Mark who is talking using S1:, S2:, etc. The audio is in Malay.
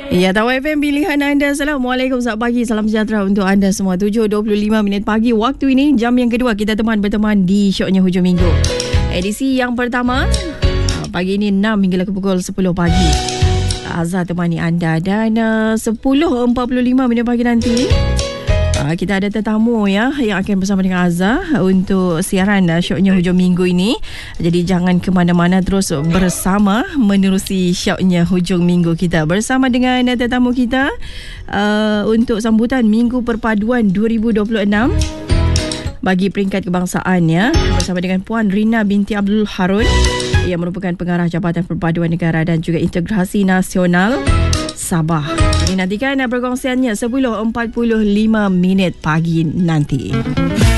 S1: Ya, Tawai FM pilihan anda. Assalamualaikum, selamat pagi, salam sejahtera untuk anda semua. 7.25 pagi waktu ini, jam yang kedua kita berteman di syoknya Hujung Minggu. Edisi yang pertama, pagi ini 6 hingga pukul 10 pagi. Azhar temani anda, dan 10.45 pagi nanti kita ada tetamu yang akan bersama dengan Azhar untuk siaran syoknya Hujung Minggu ini. Jadi jangan ke mana-mana, terus bersama menerusi syoknya Hujung Minggu kita bersama dengan tetamu kita untuk sambutan Minggu Perpaduan 2026 bagi peringkat kebangsaan, bersama dengan Puan Rina binti Abdul Harun yang merupakan pengarah Jabatan Perpaduan Negara dan juga Integrasi Nasional Sabah. Jadi nantikan perkongsiannya 10.45 pagi nanti.